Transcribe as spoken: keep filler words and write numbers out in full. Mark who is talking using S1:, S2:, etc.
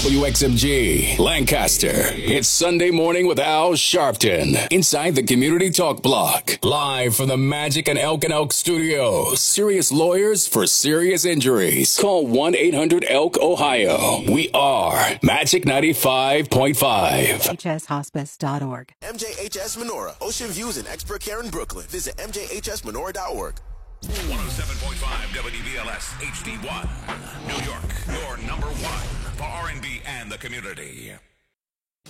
S1: W X M G, Lancaster. It's Sunday Morning with Al Sharpton. Inside the Community Talk Block. Live from the Magic and Elk and Elk Studios. Serious lawyers for serious injuries. Call one eight hundred elk ohio. We are Magic ninety-five point five.
S2: H S hospice dot org.
S3: M J H S Menorah. Ocean views and expert care in Brooklyn. Visit M J H S menorah dot org.
S4: one oh seven point five W B L S H D one. New York, your number one for R and B and the community.